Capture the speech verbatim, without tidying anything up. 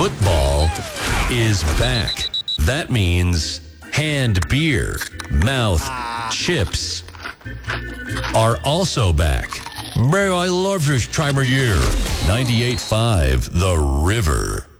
Football is back. That means hand beer, mouth chips are also back. Man, I love this time of year. ninety-eight point five The River.